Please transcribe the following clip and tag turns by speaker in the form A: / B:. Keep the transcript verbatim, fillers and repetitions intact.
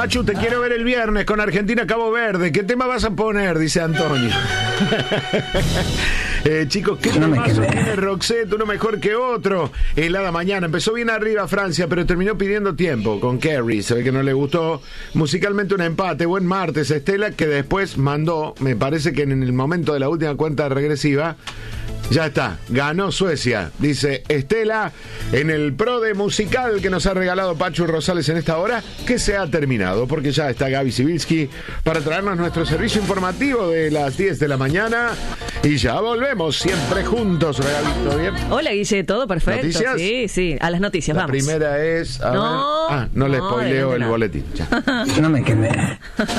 A: Pachu, te quiero ver el viernes con Argentina-Cabo Verde. ¿Qué tema vas a poner? Dice Antonio. eh, chicos, ¿qué
B: No me
A: temazo
B: quedé.
A: tiene Roxette? Uno mejor que otro. Helada mañana. Empezó bien arriba Francia, pero terminó pidiendo tiempo con Kerry. Se ve que no le gustó. Musicalmente un empate. Buen martes, Estela, que después mandó, me parece que en el momento de la última cuenta regresiva, ya está, ganó Suecia, dice Estela, en el pro de musical que nos ha regalado Pachu Rosales en esta hora, que se ha terminado, porque ya está Gaby Sibilski para traernos nuestro servicio informativo de las diez de la mañana, y ya volvemos, siempre juntos. Hola, Gaby, ¿todo bien?
C: Hola, Guille, todo perfecto.
A: ¿Noticias?
C: Sí, sí, a las noticias,
A: La
C: vamos.
A: primera es... a
C: No,
A: ver, ah, no le
C: no,
A: spoileo
C: de
A: el
C: nada.
A: boletín. Ya.
B: No me quemé.